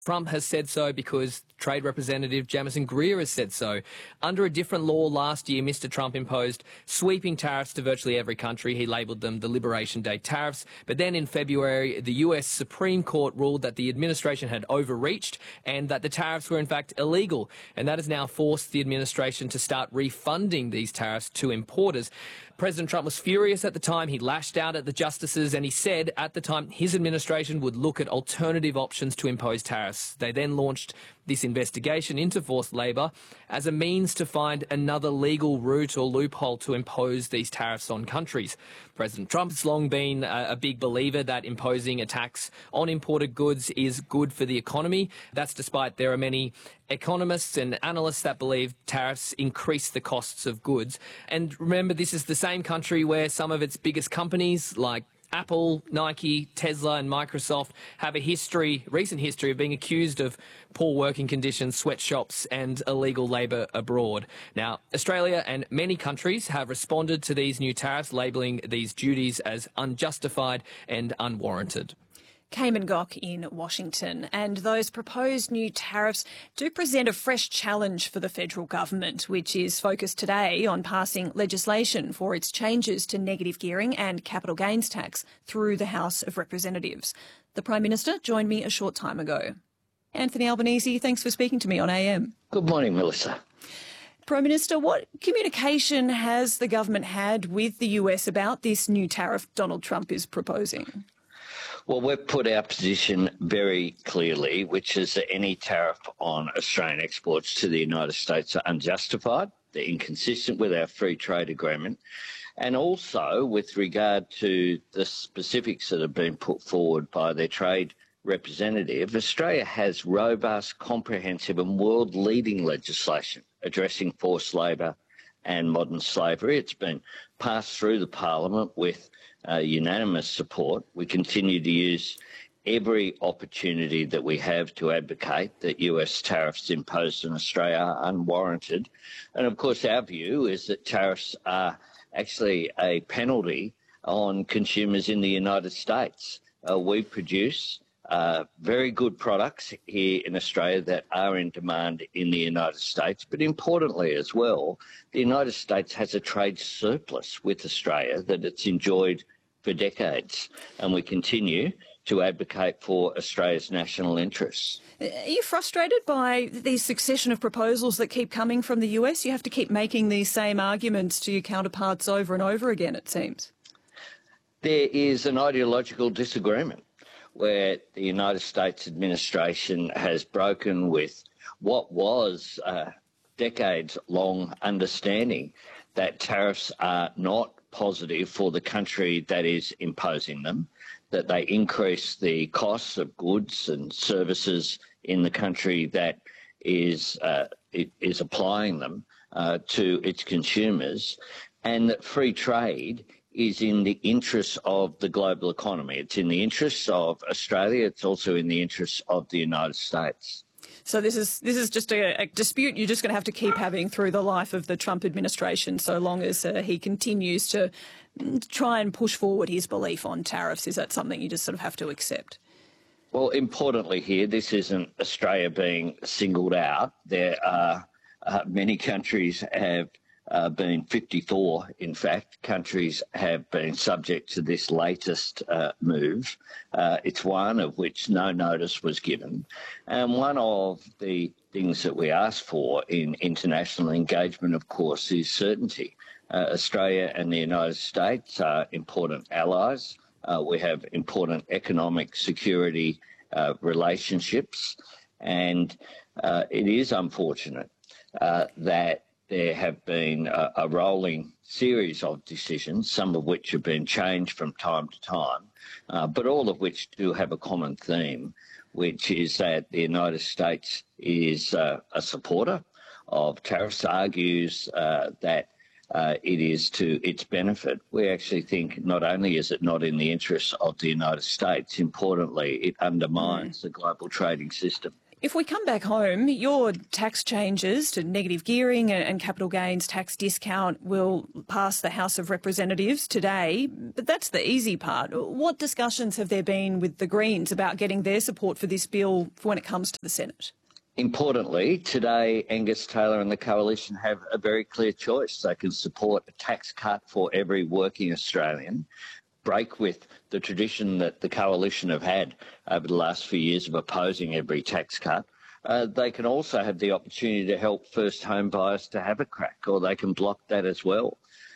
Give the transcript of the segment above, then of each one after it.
Trump has said so because Trade Representative Jamieson Greer has said so. Under a different law last year, Mr Trump imposed sweeping tariffs to virtually every country. He labelled them the Liberation Day tariffs. But then in February, the US Supreme Court ruled that the administration had overreached and that the tariffs were in fact illegal. And that has now forced the administration to start refunding these tariffs to importers. President Trump was furious at the time. He lashed out at the justices and he said at the time his administration would look at alternative options to impose tariffs. They then launched this investigation into forced labour as a means to find another legal route or loophole to impose these tariffs on countries. President Trump has long been a big believer that imposing a tax on imported goods is good for the economy. That's despite there are many economists and analysts that believe tariffs increase the costs of goods. And remember, this is the same country where some of its biggest companies like Apple, Nike, Tesla and Microsoft have a recent history of being accused of poor working conditions, sweatshops and illegal labour abroad. Now, Australia and many countries have responded to these new tariffs, labelling these duties as unjustified and unwarranted. Cayman Gok in Washington. And those proposed new tariffs do present a fresh challenge for the federal government, which is focused today on passing legislation for its changes to negative gearing and capital gains tax through the House of Representatives. The Prime Minister joined me a short time ago. Anthony Albanese, thanks for speaking to me on AM. Good morning, Melissa. Prime Minister, what communication has the government had with the US about this new tariff Donald Trump is proposing? Well, we've put our position very clearly, which is that any tariff on Australian exports to the United States are unjustified. They're inconsistent with our free trade agreement. And also, with regard to the specifics that have been put forward by their trade representative, Australia has robust, comprehensive and world-leading legislation addressing forced labour and modern slavery. It's been passed through the Parliament with unanimous support. We continue to use every opportunity that we have to advocate that US tariffs imposed on Australia are unwarranted. And of course, our view is that tariffs are actually a penalty on consumers in the United States. We produce very good products here in Australia that are in demand in the United States. But importantly as well, the United States has a trade surplus with Australia that it's enjoyed for decades. And we continue to advocate for Australia's national interests. Are you frustrated by the succession of proposals that keep coming from the US? You have to keep making these same arguments to your counterparts over and over again, it seems. There is an ideological disagreement where the United States administration has broken with what was a decades-long understanding that tariffs are not positive for the country that is imposing them, that they increase the costs of goods and services in the country that is applying them to its consumers, and that free trade is in the interests of the global economy. It's in the interests of Australia. It's also in the interests of the United States. So this is just a dispute you're just going to have to keep having through the life of the Trump administration, so long as he continues to try and push forward his belief on tariffs. Is that something you just sort of have to accept? Well, importantly here, this isn't Australia being singled out. There are many countries have been 54, in fact, countries have been subject to this latest move. It's one of which no notice was given. And one of the things that we ask for in international engagement, of course, is certainty. Australia and the United States are important allies. We have important economic security relationships. And it is unfortunate that there have been a rolling series of decisions, some of which have been changed from time to time, but all of which do have a common theme, which is that the United States is a supporter of tariffs, argues that it is to its benefit. We actually think not only is it not in the interests of the United States, importantly, it undermines the global trading system. If we come back home, your tax changes to negative gearing and capital gains tax discount will pass the House of Representatives today, but that's the easy part. What discussions have there been with the Greens about getting their support for this bill when it comes to the Senate? Importantly, today Angus Taylor and the Coalition have a very clear choice. They can support a tax cut for every working Australian, break with the tradition that the Coalition have had over the last few years of opposing every tax cut. They can also have the opportunity to help first home buyers to have a crack, or they can block that as well.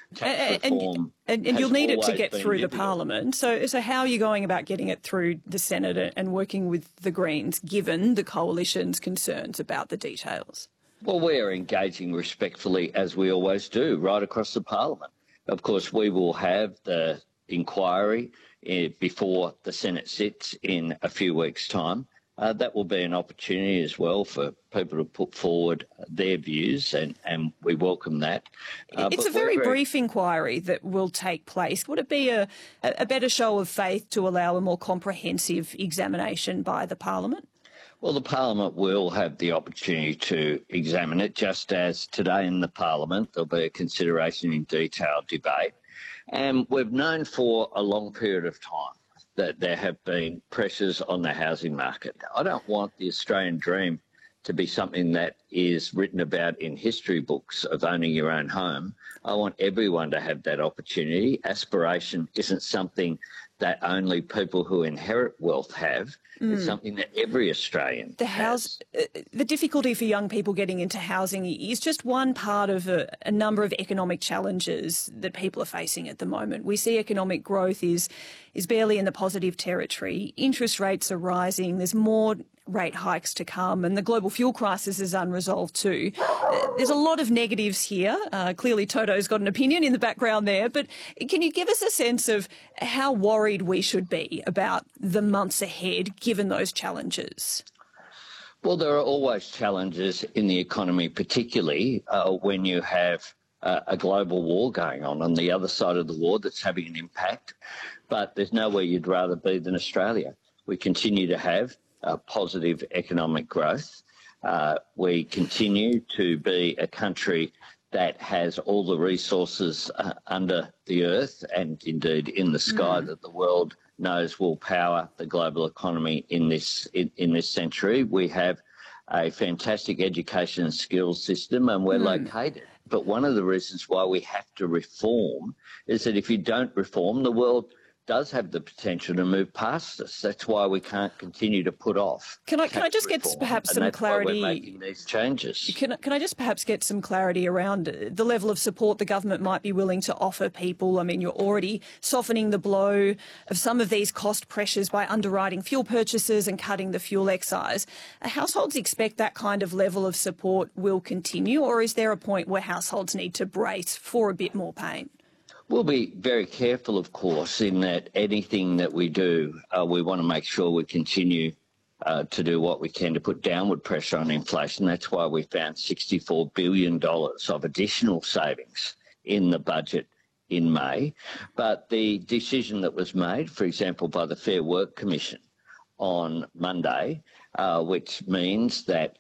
And you'll need it to get through the Parliament. So how are you going about getting it through the Senate and working with the Greens, given the Coalition's concerns about the details? Well, we are engaging respectfully, as we always do, right across the Parliament. Of course, we will have the inquiry before the Senate sits in a few weeks' time. That will be an opportunity as well for people to put forward their views, and we welcome that. It's a very brief inquiry that will take place. Would it be a better show of faith to allow a more comprehensive examination by the Parliament? Well, the Parliament will have the opportunity to examine it, just as today in the Parliament there'll be a consideration in detailed debate. And we've known for a long period of time that there have been pressures on the housing market. I don't want the Australian dream to be something that is written about in history books of owning your own home. I want everyone to have that opportunity. Aspiration isn't something that only people who inherit wealth have. It's something that every Australian has. The difficulty for young people getting into housing is just one part of a number of economic challenges that people are facing at the moment. We see economic growth is barely in the positive territory. Interest rates are rising. There's more rate hikes to come, and the global fuel crisis is unresolved too. There's a lot of negatives here. Clearly Toto's got an opinion in the background there, but can you give us a sense of how worried we should be about the months ahead given those challenges? Well, there are always challenges in the economy, particularly when you have a global war going on the other side of the war that's having an impact. But there's nowhere you'd rather be than Australia. We continue to have positive economic growth. We continue to be a country that has all the resources under the earth and indeed in the sky that the world knows will power the global economy in this century. We have a fantastic education and skills system, and we're located. But one of the reasons why we have to reform is that if you don't reform, the world does have the potential to move past us. That's why we can't continue to put off. Can I just get perhaps some clarity? Why we're making these changes. Can I just perhaps get some clarity around the level of support the government might be willing to offer people? I mean, you're already softening the blow of some of these cost pressures by underwriting fuel purchases and cutting the fuel excise. Households expect that kind of level of support will continue, or is there a point where households need to brace for a bit more pain? We'll be very careful, of course, in that anything that we do, we want to make sure we continue to do what we can to put downward pressure on inflation. That's why we found $64 billion of additional savings in the budget in May. But the decision that was made, for example, by the Fair Work Commission on Monday, which means that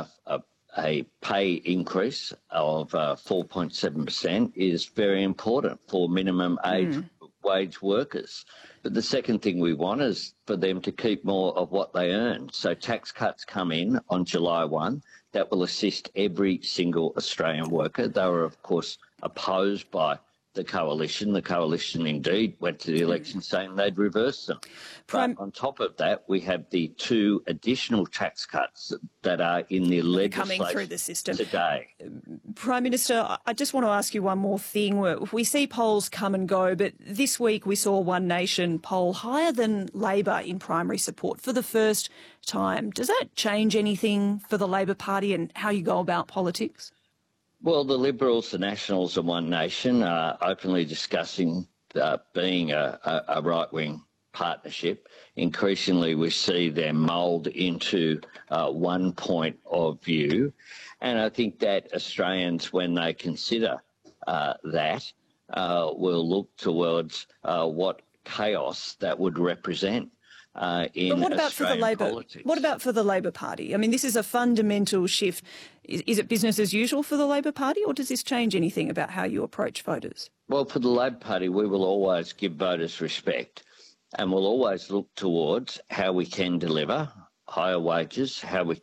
a pay increase of 4.7% is very important for minimum wage workers. But the second thing we want is for them to keep more of what they earn. So tax cuts come in on July 1 that will assist every single Australian worker. They were, of course, opposed by the Coalition. The Coalition indeed went to the election saying they'd reverse them. But on top of that, we have the two additional tax cuts that are in the legislation coming through the system today. Prime Minister, I just want to ask you one more thing. We see polls come and go, but this week we saw One Nation poll higher than Labor in primary support for the first time. Does that change anything for the Labor Party and how you go about politics? Well, the Liberals, the Nationals and One Nation are openly discussing being a right-wing partnership. Increasingly, we see them mould into one point of view. And I think that Australians, when they consider that, will look towards what chaos that would represent. in But what about Australian for the Labor? politics. What about for the Labor Party? I mean, this is a fundamental shift. Is it business as usual for the Labor Party, or does this change anything about how you approach voters? Well, for the Labor Party, we will always give voters respect, and we'll always look towards how we can deliver higher wages, how we